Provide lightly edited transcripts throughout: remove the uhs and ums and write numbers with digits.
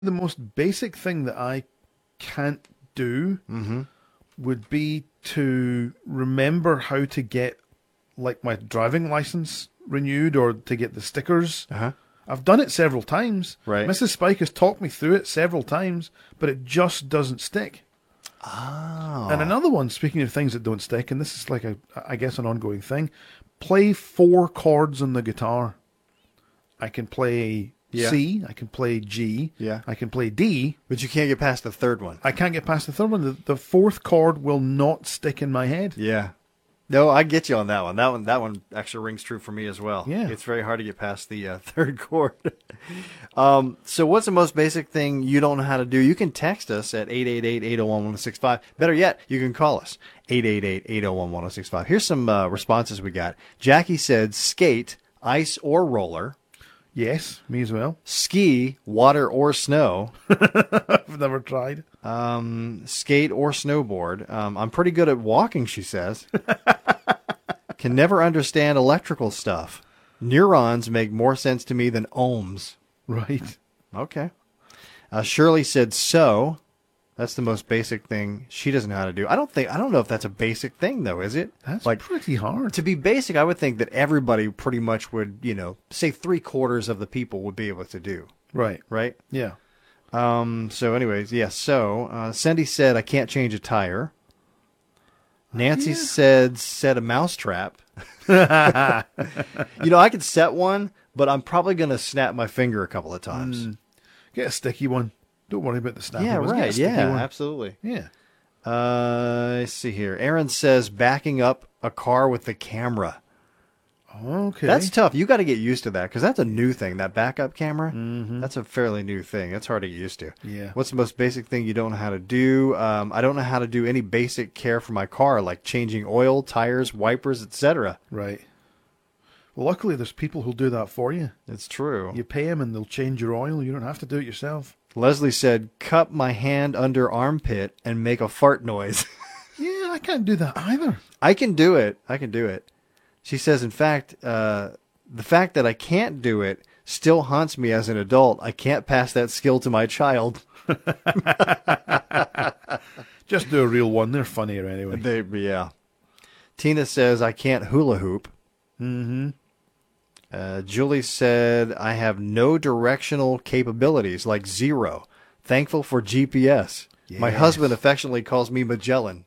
the most basic thing that I can't do would be to remember how to get like my driving license renewed or to get the stickers. Uh-huh. I've done it several times. Right. Mrs. Spike has talked me through it several times, but it just doesn't stick. Oh. And another one, speaking of things that don't stick, and this is like I guess an ongoing thing, play 4 chords on the guitar. I can play C, I can play G, I can play D. But you can't get past the third one. I can't get past the third one. The fourth chord will not stick in my head. Yeah. No, I get you on that one. That one actually rings true for me as well. Yeah. It's very hard to get past the third chord. So what's the most basic thing you don't know how to do? You can text us at 888-801-1065. Better yet, you can call us, 888-801-1065. Here's some responses we got. Jackie said skate, ice or roller. Yes, me as well. Ski, water or snow. I've never tried. Skate or snowboard. I'm pretty good at walking, she says. Can never understand electrical stuff. Neurons make more sense to me than ohms. Right. Okay. Shirley said so. That's the most basic thing she doesn't know how to do. I don't know if that's a basic thing though, is it? That's pretty hard. To be basic, I would think that everybody pretty much would, say 3/4 of the people would be able to do. Right. Right? Yeah. So anyways, yes. So, Cindy said, I can't change a tire. Nancy said, set a mousetrap. I could set one, but I'm probably going to snap my finger a couple of times. Get a sticky one. Don't worry about the snapping. Yeah, ones. Get a right. sticky Yeah, one. absolutely. Yeah. Let's see here. Aaron says, backing up a car with the camera. Okay. That's tough. You got to get used to that because that's a new thing. That backup camera, that's a fairly new thing. That's hard to get used to. Yeah. What's the most basic thing you don't know how to do? I don't know how to do any basic care for my car, like changing oil, tires, wipers, etc. Right. Well, luckily there's people who'll do that for you. It's true. You pay them and they'll change your oil. You don't have to do it yourself. Leslie said, cup my hand under armpit and make a fart noise. Yeah, I can't do that either. I can do it. She says, in fact, the fact that I can't do it still haunts me as an adult. I can't pass that skill to my child. Just do a real one. They're funnier anyway. Yeah. Tina says, I can't hula hoop. Julie said, I have no directional capabilities, like zero. Thankful for GPS. Yes. My husband affectionately calls me Magellan.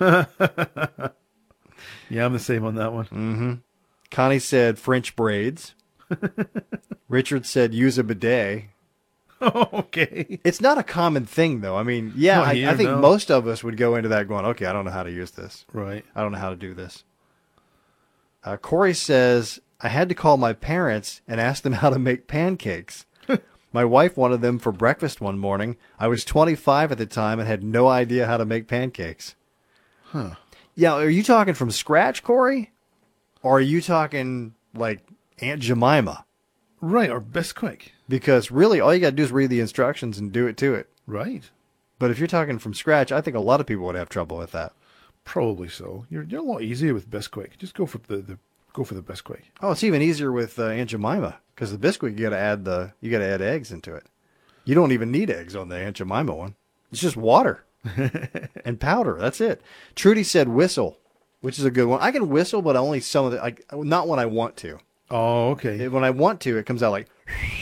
Yeah, I'm the same on that one. Connie said French braids. Richard said use a bidet. Okay. It's not a common thing, though. I mean, yeah, I think most of us would go into that going, okay, I don't know how to use this. Right. I don't know how to do this. Corey says, I had to call my parents and ask them how to make pancakes. My wife wanted them for breakfast one morning. I was 25 at the time and had no idea how to make pancakes. Huh. Yeah, are you talking from scratch, Corey? Or are you talking like Aunt Jemima? Right, or Bisquick. Because really, all you got to do is read the instructions and do it to it. Right. But if you're talking from scratch, I think a lot of people would have trouble with that. Probably so. You're a lot easier with Bisquick. Just go for the Bisquick. Oh, it's even easier with Aunt Jemima because the Bisquick you got to add eggs into it. You don't even need eggs on the Aunt Jemima one. It's just water and powder. That's it. Trudy said whistle, which is a good one. I can whistle, but only some of the not when I want to. Oh, okay. When I want to, it comes out like.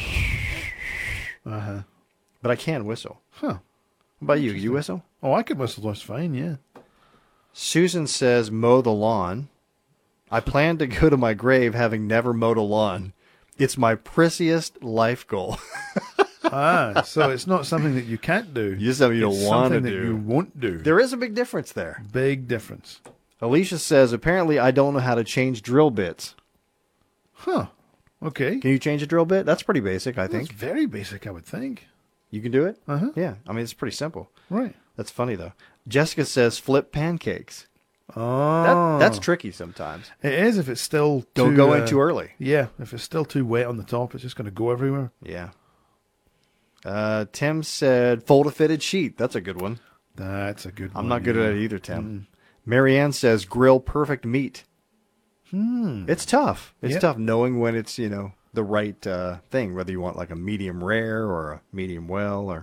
But I can whistle. Huh. What about you? You whistle? Oh, I can whistle just fine. Yeah. Susan says mow the lawn. I plan to go to my grave having never mowed a lawn. It's my prissiest life goal. So it's not something that you can't do. It's something you don't want to do. Something that you won't do. There is a big difference there. Big difference. Alicia says, apparently I don't know how to change drill bits. Huh. Okay. Can you change a drill bit? That's pretty basic, I think. That's very basic, I would think. You can do it? Uh-huh. Yeah. I mean, it's pretty simple. Right. That's funny, though. Jessica says, flip pancakes. Oh. That's tricky sometimes. It is if it's still Don't go in too early. Yeah. If it's still too wet on the top, it's just going to go everywhere. Yeah. Tim said, fold a fitted sheet. That's a good one. That's a good one. I'm not good at it either, Tim. Marianne says, grill perfect meat. It's tough. It's tough knowing when it's, the right thing, whether you want like a medium rare or a medium well or